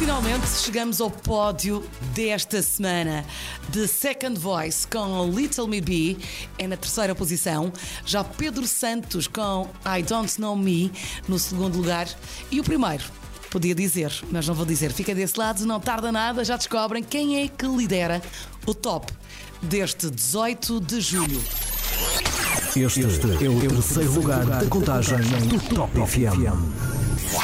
Finalmente chegamos ao pódio desta semana. The Second Voice com Little Me Be é na terceira posição. Já Pedro Santos com I Don't Know Me no segundo lugar. E o primeiro, podia dizer, mas não vou dizer. Fica desse lado, não tarda nada, já descobrem quem é que lidera o top deste 18 de julho. Este é o terceiro lugar da contagem do Top FM.